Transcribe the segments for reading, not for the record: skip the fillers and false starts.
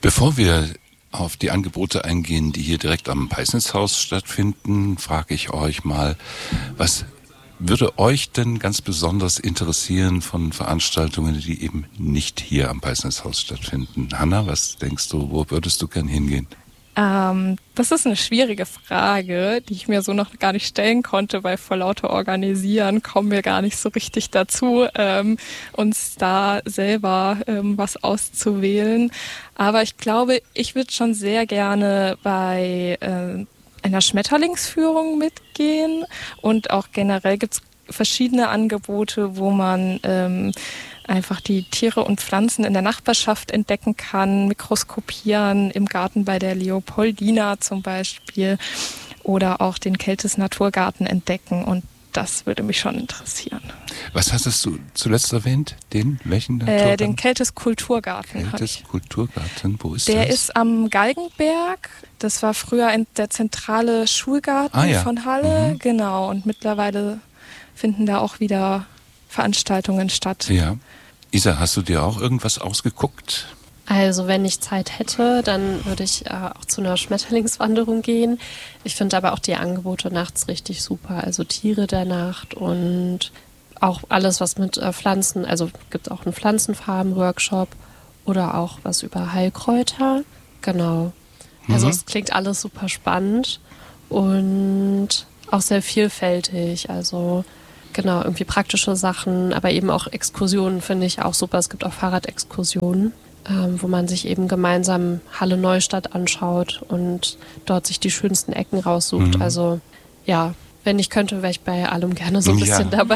Bevor wir auf die Angebote eingehen, die hier direkt am Peisnitzhaus stattfinden, frage ich euch mal, was würde euch denn ganz besonders interessieren von Veranstaltungen, die eben nicht hier am Peisnitzhaus stattfinden? Hanna, was denkst du, wo würdest du gern hingehen? Das ist eine schwierige Frage, die ich mir so noch gar nicht stellen konnte, weil vor lauter Organisieren kommen wir gar nicht so richtig dazu, uns da selber was auszuwählen. Aber ich glaube, ich würde schon sehr gerne bei einer Schmetterlingsführung mitgehen, und auch generell gibt's verschiedene Angebote, wo man einfach die Tiere und Pflanzen in der Nachbarschaft entdecken kann, mikroskopieren im Garten bei der Leopoldina zum Beispiel, oder auch den Keltis Naturgarten entdecken, und das würde mich schon interessieren. Was hattest du zuletzt erwähnt? Welchen Naturgarten? Den Keltis Kulturgarten. Keltis Kulturgarten, wo ist das? Der ist am Galgenberg. Das war früher der zentrale Schulgarten von Halle. Genau, und mittlerweile finden da auch wieder Veranstaltungen statt. Ja. Isa, hast du dir auch irgendwas ausgeguckt? Also wenn ich Zeit hätte, dann würde ich auch zu einer Schmetterlingswanderung gehen. Ich finde aber auch die Angebote nachts richtig super. Also Tiere der Nacht und auch alles, was mit Pflanzen, also gibt auch einen Pflanzenfarben-Workshop oder auch was über Heilkräuter. Genau. Also es klingt alles super spannend und auch sehr vielfältig. Also genau, irgendwie praktische Sachen, aber eben auch Exkursionen finde ich auch super. Es gibt auch Fahrradexkursionen, wo man sich eben gemeinsam Halle Neustadt anschaut und dort sich die schönsten Ecken raussucht. Also ja, wenn ich könnte, wäre ich bei allem gerne so ein bisschen dabei.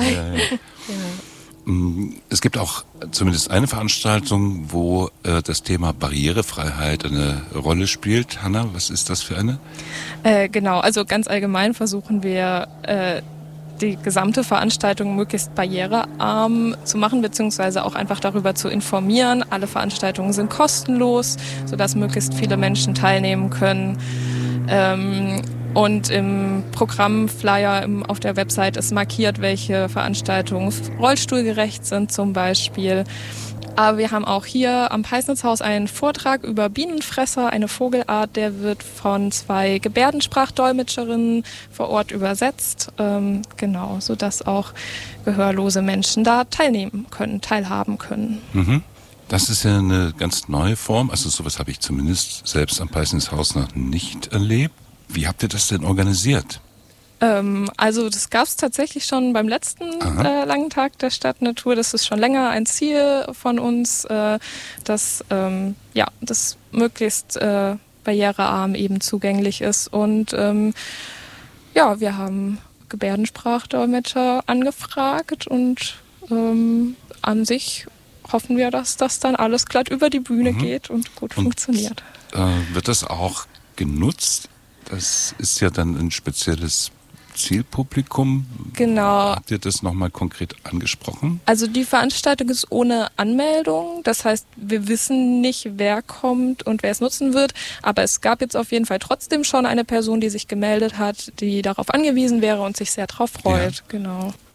Ja. Es gibt auch zumindest eine Veranstaltung, wo das Thema Barrierefreiheit eine Rolle spielt. Hanna, was ist das für eine? Genau, also ganz allgemein versuchen wir die gesamte Veranstaltung möglichst barrierearm zu machen, beziehungsweise auch einfach darüber zu informieren. Alle Veranstaltungen sind kostenlos, sodass möglichst viele Menschen teilnehmen können. Und im Programmflyer auf der Website ist markiert, welche Veranstaltungen rollstuhlgerecht sind zum Beispiel. Aber wir haben auch hier am Peisnitzhaus einen Vortrag über Bienenfresser, eine Vogelart, der wird von 2 Gebärdensprachdolmetscherinnen vor Ort übersetzt, genau, sodass auch gehörlose Menschen da teilhaben können. Mhm. Das ist ja eine ganz neue Form, also sowas habe ich zumindest selbst am Peisnitzhaus noch nicht erlebt. Wie habt ihr das denn organisiert? Also das gab es tatsächlich schon beim letzten langen Tag der Stadtnatur. Das ist schon länger ein Ziel von uns, dass das möglichst barrierearm eben zugänglich ist. Und wir haben Gebärdensprachdolmetscher angefragt, und an sich hoffen wir, dass das dann alles glatt über die Bühne geht und gut funktioniert. Wird das auch genutzt? Das ist ja dann ein spezielles Zielpublikum. Genau. Habt ihr das nochmal konkret angesprochen? Also die Veranstaltung ist ohne Anmeldung. Das heißt, wir wissen nicht, wer kommt und wer es nutzen wird. Aber es gab jetzt auf jeden Fall trotzdem schon eine Person, die sich gemeldet hat, die darauf angewiesen wäre und sich sehr drauf freut. Ja. Genau.